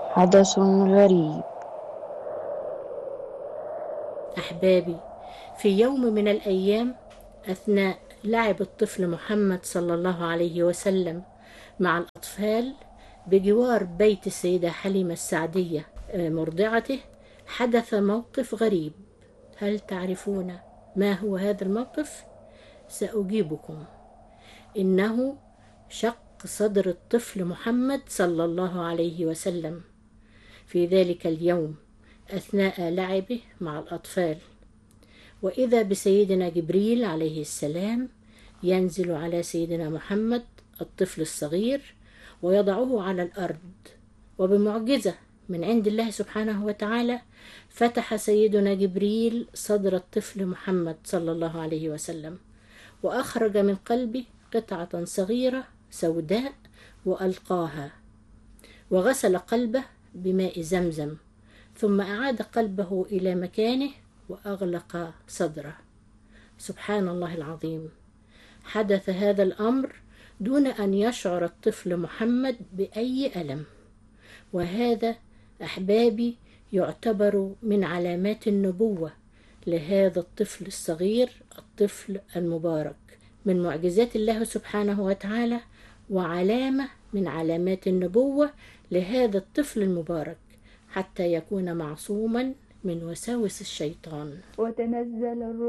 حدث غريب. أحبابي، في يوم من الأيام، أثناء لعب الطفل محمد صلى الله عليه وسلم مع الأطفال بجوار بيت السيدة حليمة السعدية مرضعته، حدث موقف غريب. هل تعرفون ما هو هذا الموقف؟ سأجيبكم. إنه شق صدر الطفل محمد صلى الله عليه وسلم في ذلك اليوم أثناء لعبه مع الأطفال، وإذا بسيدنا جبريل عليه السلام ينزل على سيدنا محمد الطفل الصغير ويضعه على الأرض، وبمعجزة من عند الله سبحانه وتعالى فتح سيدنا جبريل صدر الطفل محمد صلى الله عليه وسلم، وأخرج من قلبه قطعة صغيرة سوداء وألقاها، وغسل قلبه بماء زمزم، ثم أعاد قلبه إلى مكانه وأغلق صدره. سبحان الله العظيم، حدث هذا الأمر دون أن يشعر الطفل محمد بأي ألم، وهذا أحبابي يعتبر من علامات النبوة لهذا الطفل الصغير، الطفل المبارك، من معجزات الله سبحانه وتعالى، وعلامة من علامات النبوة لهذا الطفل المبارك، حتى يكون معصوما من وساوس الشيطان. وتنزل الروح